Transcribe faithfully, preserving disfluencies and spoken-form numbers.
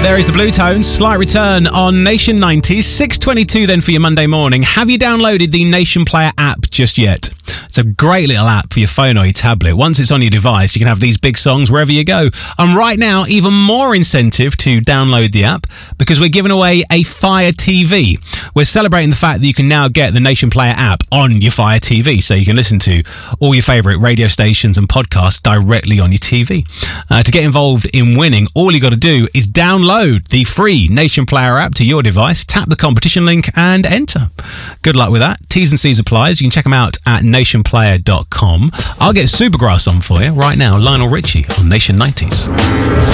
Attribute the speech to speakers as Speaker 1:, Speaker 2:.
Speaker 1: There is the Blue Tones, slight return on Nation nineties. six twenty-two then for your Monday morning. Have you downloaded the Nation Player app just yet? It's a great little app for your phone or your tablet. Once it's on your device, you can have these big songs wherever you go. And right now, even more incentive to download the app because we're giving away a Fire T V. We're celebrating the fact that you can now get the Nation Player app on your Fire T V, so you can listen to all your favourite radio stations and podcasts directly on your T V. Uh, to get involved in winning, all you got to do is download the free Nation Player app to your device, tap the competition link and enter. Good luck with that. T's and C's applies. You can check them out at nation player dot com. I'll get Supergrass on for you right now. Lionel Richie on Nation nineties.